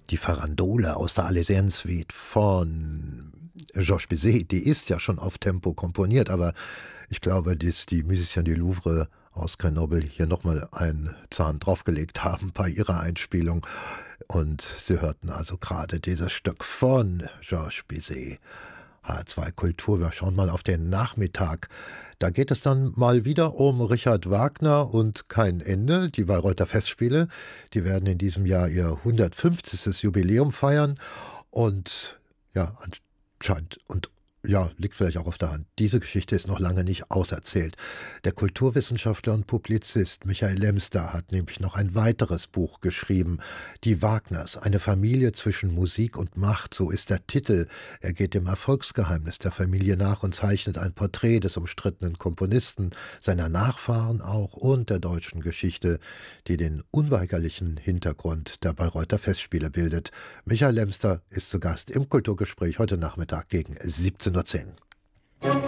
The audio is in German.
Die Farandole aus der Alésienne-Suite von Georges Bizet, die ist ja schon auf Tempo komponiert, aber ich glaube, dass die Musiciens du Louvre aus Grenoble hier nochmal einen Zahn draufgelegt haben bei ihrer Einspielung. Und Sie hörten also gerade dieses Stück von Georges Bizet. H2 Kultur, wir schauen mal auf den Nachmittag. Da geht es dann mal wieder um Richard Wagner und kein Ende. Die Bayreuther Festspiele, die werden in diesem Jahr ihr 150. Jubiläum feiern. Und ja, anscheinend und ja, liegt vielleicht auch auf der Hand. Diese Geschichte ist noch lange nicht auserzählt. Der Kulturwissenschaftler und Publizist Michael Lemster hat nämlich noch ein weiteres Buch geschrieben. Die Wagners, eine Familie zwischen Musik und Macht, so ist der Titel. Er geht dem Erfolgsgeheimnis der Familie nach und zeichnet ein Porträt des umstrittenen Komponisten, seiner Nachfahren auch und der deutschen Geschichte, die den unweigerlichen Hintergrund der Bayreuther Festspiele bildet. Michael Lemster ist zu Gast im Kulturgespräch heute Nachmittag gegen 17:10 Uhr.